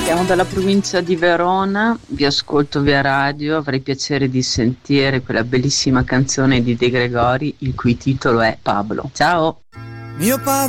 Siamo dalla provincia di Verona, vi ascolto via radio, avrei piacere di sentire quella bellissima canzone di De Gregori, il cui titolo è Pablo. Ciao! Mio padre